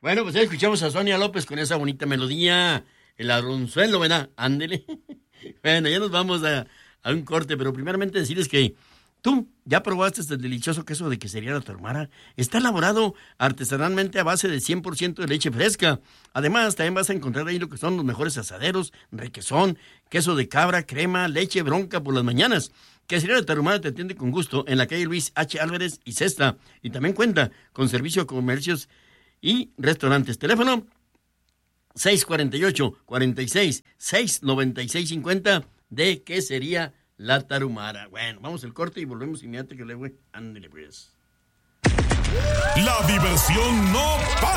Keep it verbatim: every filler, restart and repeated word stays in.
Bueno, pues ya escuchamos a Sonia López con esa bonita melodía. El arronzuelo, ¿verdad? Ándele. Bueno, ya nos vamos a, a un corte, pero primeramente decirles que tú ya probaste este delicioso queso de quesería La Tarahumara. Está elaborado artesanalmente a base de cien por ciento de leche fresca. Además, también vas a encontrar ahí lo que son los mejores asaderos, requesón, queso de cabra, crema, leche bronca por las mañanas. Quesería La Tarahumara te atiende con gusto en la calle Luis H. Álvarez y Cesta. Y también cuenta con servicio a comercios y restaurantes. Teléfono seis cuarenta y ocho, cuarenta y seis, seis noventa y seis cincuenta de Quesería La Tarahumara. Bueno, vamos al corte y volvemos inmediatamente que le voy. Ándale pues. La diversión no para.